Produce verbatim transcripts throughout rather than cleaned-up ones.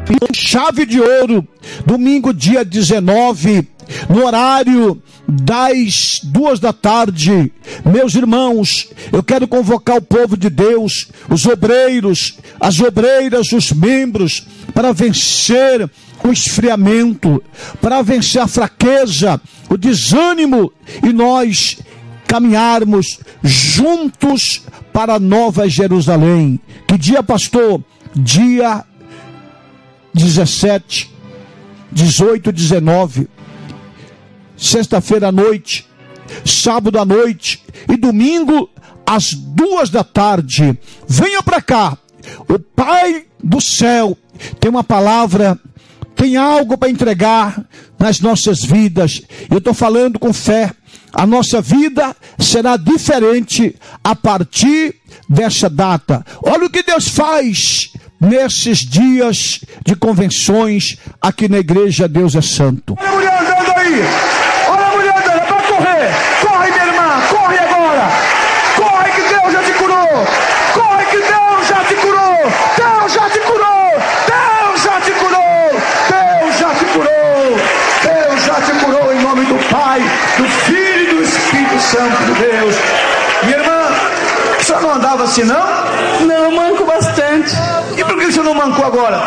Chave de Ouro, domingo dia dezenove, no horário das duas da tarde. Meus irmãos, eu quero convocar o povo de Deus, os obreiros, as obreiras, os membros, para vencer o esfriamento, para vencer a fraqueza, o desânimo, e nós caminharmos juntos para a Nova Jerusalém. Que dia, pastor? Dia dezessete, dezoito, dezenove, sexta-feira à noite, sábado à noite e domingo às duas da tarde. Venha para cá. O Pai do céu tem uma palavra, tem algo para entregar nas nossas vidas. Eu estou falando com fé. A nossa vida será diferente a partir dessa data. Olha o que Deus faz nesses dias de convenções aqui na igreja Deus é Santo. Olha a mulher andando aí. Olha a mulher andando. É para correr. Corre, minha irmã. Corre agora. Corre que Deus já te curou. Corre que Deus já te curou. Deus já te curou. Deus já te curou. Deus já te curou. Deus já te curou em nome do Pai, do Filho e do Espírito Santo de Deus. Minha irmã, a senhora não andava assim, não? Não, manco bastante. E por que você não mancou agora?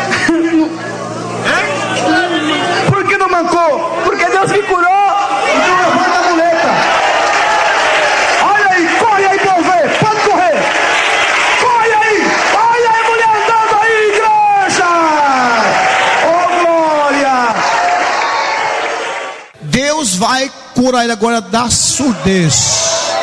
Por que não mancou? Porque Deus me curou. Então levanta a muleta. Olha aí, corre aí pra eu ver. Pode correr. Corre aí. Olha aí, mulher andando aí, igreja. Oh, glória. Deus vai curar ele agora da surdez.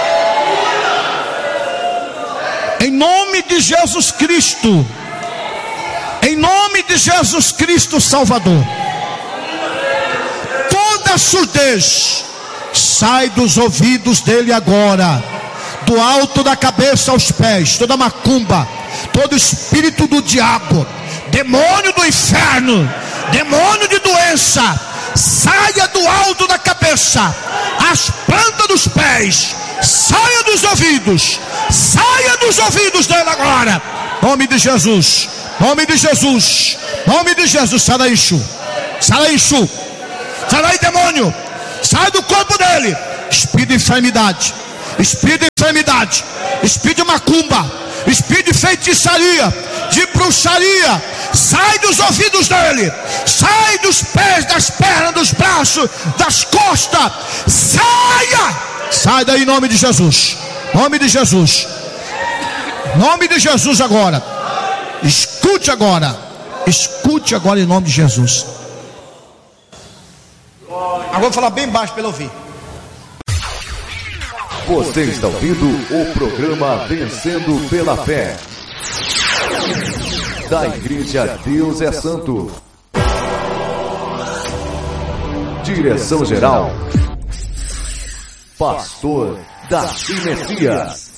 Em nome de Jesus Cristo. Em nome de Jesus Cristo Salvador. Toda surdez sai dos ouvidos dele agora. Do alto da cabeça aos pés. Toda macumba, todo espírito do diabo, demônio do inferno, demônio de doença, saia do alto da cabeça, as plantas dos pés, saia dos ouvidos, saia dos ouvidos dele agora. Nome de Jesus, nome de Jesus, nome de Jesus. Sai daí, Exu, sai daí, Exu, sai daí, demônio, sai do corpo dele. Espírito de enfermidade, espírito de enfermidade, espírito de macumba, espírito de feitiçaria, de bruxaria, sai dos ouvidos dele, sai dos pés, das pernas, dos braços, das costas, saia, sai daí em nome de Jesus, nome de Jesus, nome de Jesus agora, escute agora, escute agora em nome de Jesus. Agora vou falar bem baixo para ele ouvir. Você está ouvindo o programa Vencendo pela Fé, da Igreja Deus é Santo. Direção geral, Pastor Darcy Messias.